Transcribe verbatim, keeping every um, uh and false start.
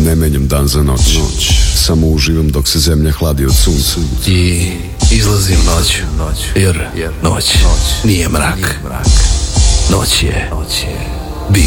ne menjam dan za noć, noć. Samo uživam dok se zemlja hladi od sunca. I izlazim noć, jer noć nije mrak. Noć je